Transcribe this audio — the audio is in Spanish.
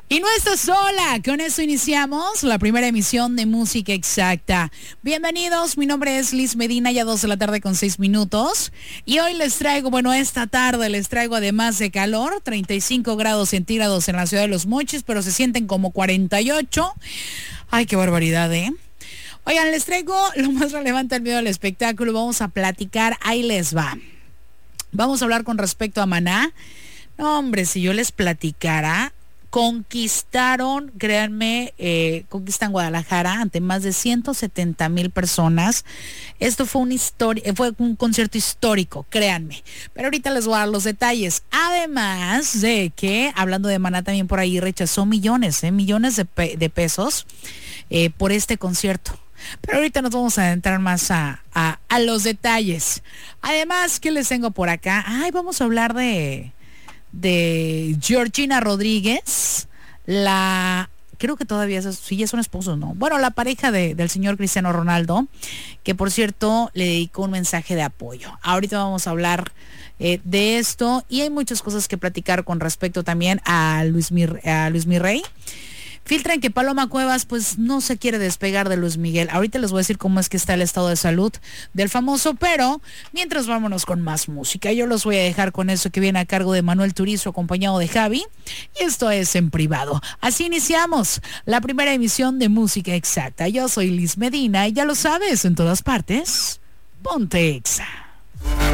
Y no estás sola, con eso iniciamos la primera emisión de Música Exacta. Bienvenidos, mi nombre es Liz Medina, ya 2 de la tarde con 6 minutos. Y hoy les traigo, esta tarde les traigo además de calor, 35 grados centígrados en la ciudad de Los Mochis, pero se sienten como 48. Ay, qué barbaridad, ¿eh? Oigan, les traigo lo más relevante al medio del espectáculo, vamos a platicar, ahí les va. Vamos a hablar con respecto a Maná. No, hombre, si yo les platicara... Conquistaron, créanme, conquistan Guadalajara ante más de 170,000 personas. Esto fue fue un concierto histórico, créanme. Pero ahorita les voy a dar los detalles. Además de que, hablando de Maná, también por ahí rechazó millones de pesos por este concierto. Pero ahorita nos vamos a adentrar más a los detalles. Además, ¿qué les tengo por acá? Vamos a hablar de Georgina Rodríguez, creo que todavía sí, ya son esposos, ¿no? Bueno, la pareja del señor Cristiano Ronaldo, que por cierto le dedicó un mensaje de apoyo. Ahorita vamos a hablar de esto y hay muchas cosas que platicar con respecto también a Luis Miguel. Filtran que Paloma Cuevas pues no se quiere despegar de Luis Miguel. Ahorita les voy a decir cómo es que está el estado de salud del famoso, pero mientras vámonos con más música. Yo los voy a dejar con eso que viene a cargo de Manuel Turizo acompañado de Javi. Y esto es En Privado. Así iniciamos la primera emisión de Música Exacta. Yo soy Liz Medina y ya lo sabes, en todas partes, ponte Exa.